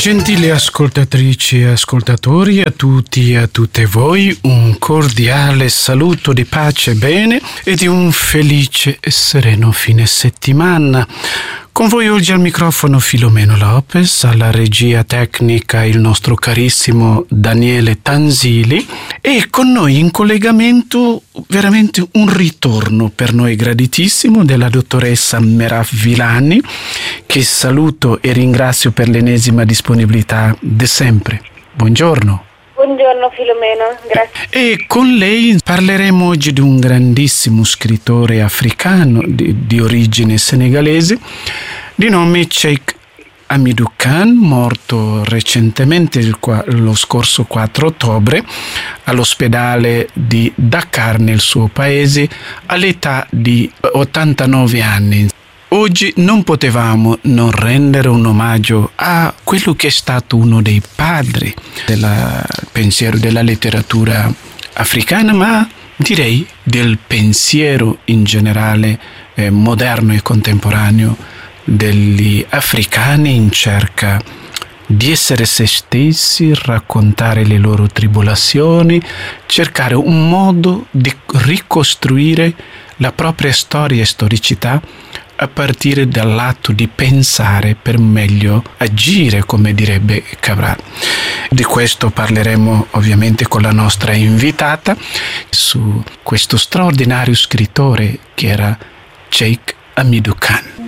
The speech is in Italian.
Gentili ascoltatrici e ascoltatori, a tutti e a tutte voi un cordiale saluto di pace e bene e di un felice e sereno fine settimana. Con voi oggi al microfono Filomeno Lopez, alla regia tecnica il nostro carissimo Daniele Tanzili e con noi in collegamento veramente un ritorno per noi graditissimo della dottoressa Meraf Villani, che saluto e ringrazio per l'ennesima disponibilità di sempre. Buongiorno. Buongiorno Filomeno, grazie. E con lei parleremo oggi di un grandissimo scrittore africano di origine senegalese di nome Cheikh Hamidou Kane, morto recentemente lo scorso 4 ottobre all'ospedale di Dakar nel suo paese all'età di 89 anni. Oggi non potevamo non rendere un omaggio a quello che è stato uno dei padri del pensiero della letteratura africana, ma direi del pensiero in generale moderno e contemporaneo degli africani in cerca di essere se stessi, raccontare le loro tribolazioni, cercare un modo di ricostruire la propria storia e storicità a partire dall'atto di pensare per meglio agire, come direbbe Cabral. Di questo parleremo ovviamente con la nostra invitata su questo straordinario scrittore che era Cheikh Hamidou Kane.